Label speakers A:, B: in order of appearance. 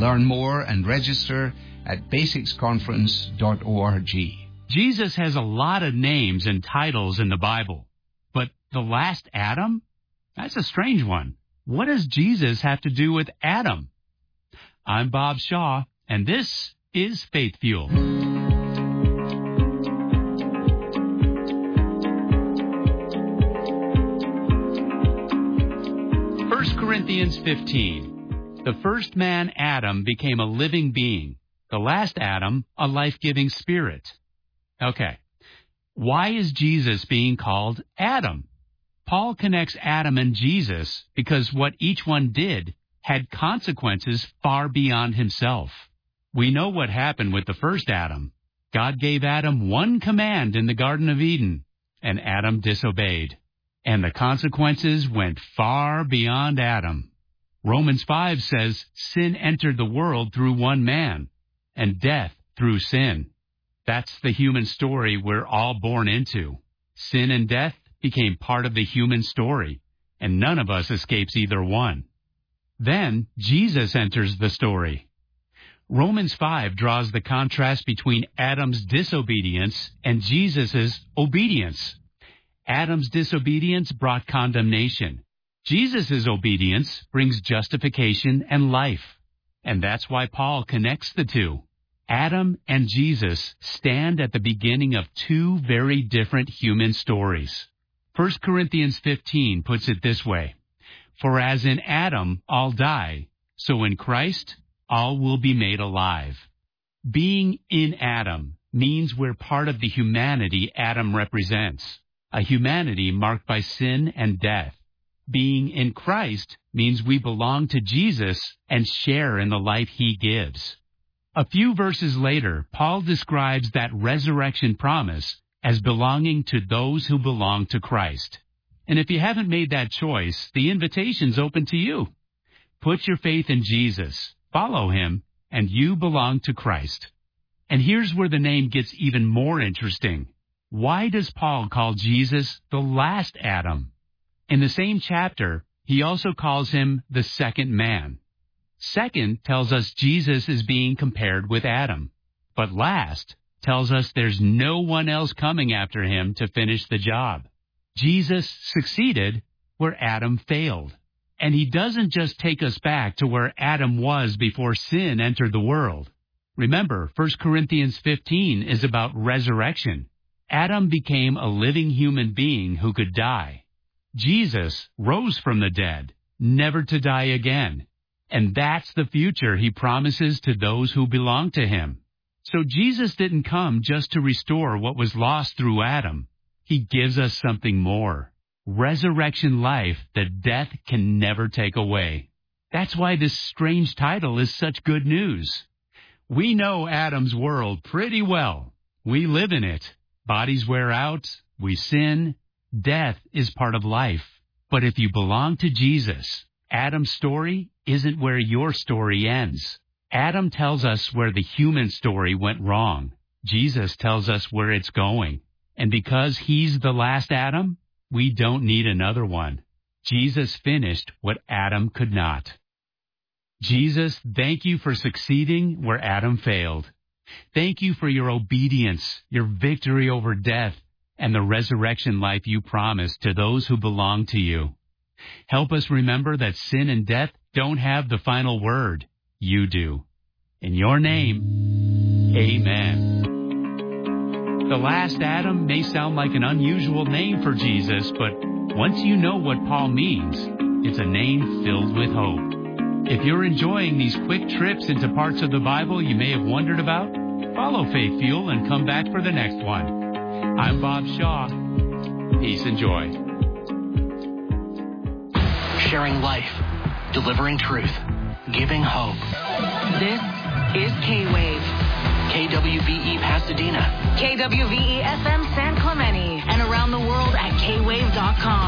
A: Learn more and register at basicsconference.org.
B: Jesus has a lot of names and titles in the Bible, but the last Adam? That's a strange one. What does Jesus have to do with Adam? I'm Bob Shaw, and this is Faith Fuel. 1 Corinthians 15. The first man, Adam, became a living being. The last Adam, a life-giving spirit. Okay. Why is Jesus being called Adam? Paul connects Adam and Jesus because what each one did had consequences far beyond himself. We know what happened with the first Adam. God gave Adam one command in the Garden of Eden, and Adam disobeyed. And the consequences went far beyond Adam. Romans 5 says sin entered the world through one man, and death through sin. That's the human story we're all born into. Sin and death became part of the human story, and none of us escapes either one. Then Jesus enters the story. Romans 5 draws the contrast between Adam's disobedience and Jesus' obedience. Adam's disobedience brought condemnation. Jesus' obedience brings justification and life. And that's why Paul connects the two. Adam and Jesus stand at the beginning of two very different human stories. 1 Corinthians 15 puts it this way: For as in Adam all die, so in Christ all will be made alive. Being in Adam means we're part of the humanity Adam represents, a humanity marked by sin and death. Being in Christ means we belong to Jesus and share in the life he gives. A few verses later, Paul describes that resurrection promise as belonging to those who belong to Christ. And if you haven't made that choice, the invitation's open to you. Put your faith in Jesus, follow him, and you belong to Christ. And here's where the name gets even more interesting. Why does Paul call Jesus the last Adam? In the same chapter, he also calls him the second man. Second tells us Jesus is being compared with Adam. But last tells us there's no one else coming after him to finish the job. Jesus succeeded where Adam failed. And he doesn't just take us back to where Adam was before sin entered the world. Remember, 1 Corinthians 15 is about resurrection. Adam became a living human being who could die. Jesus rose from the dead, never to die again. And that's the future he promises to those who belong to him. So Jesus didn't come just to restore what was lost through Adam. He gives us something more. Resurrection life that death can never take away. That's why this strange title is such good news. We know Adam's world pretty well. We live in it. Bodies wear out. We sin. Death is part of life. But if you belong to Jesus, Adam's story isn't where your story ends. Adam tells us where the human story went wrong. Jesus tells us where it's going. And because he's the last Adam, we don't need another one. Jesus finished what Adam could not. Jesus, thank you for succeeding where Adam failed. Thank you for your obedience, your victory over death, and the resurrection life you promised to those who belong to you. Help us remember that sin and death don't have the final word. You do. In your name, amen. The last Adam may sound like an unusual name for Jesus, but once you know what Paul means, it's a name filled with hope. If you're enjoying these quick trips into parts of the Bible you may have wondered about, follow Faith Fuel and come back for the next one. I'm Bob Shaw. Peace and joy.
C: Sharing life, delivering truth, giving hope.
D: This is K-Wave.
C: KWVE Pasadena.
D: KWVE FM San Clemente. And around the world at kwave.com.